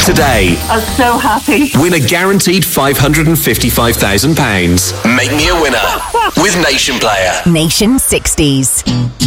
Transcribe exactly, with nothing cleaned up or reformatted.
today. I'm so happy. Win a guaranteed five hundred fifty-five thousand pounds. Make me a winner with Nation Player. Nation sixties.